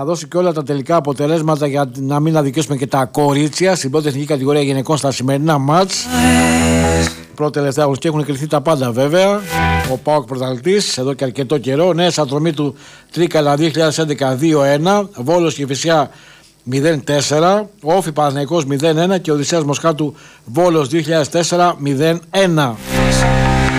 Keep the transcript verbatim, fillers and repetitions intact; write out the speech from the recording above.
δώσω και όλα τα τελικά αποτελέσματα για να μην αδικήσουμε και τα κορίτσια στην πρώτη εθνική κατηγορία γυναικών στα σημερινά μάτς. Πρώτη τελευταία αγωνιστική έχουν κρυφθεί τα πάντα βέβαια. Ο ΠΑΟΚ πρωταθλητής εδώ και αρκετό καιρό. Νέας ανδρομή του Τρίκαλα δύο χιλιάδες έντεκα δύο ένα. Βόλος και Κηφισιά μηδέν τέσσερα. Όφι Παναθηναϊκός μηδέν ένα και Οδυσσέας Μοσχάτου Βόλος δύο χιλιάδες τέσσερα μηδέν ένα.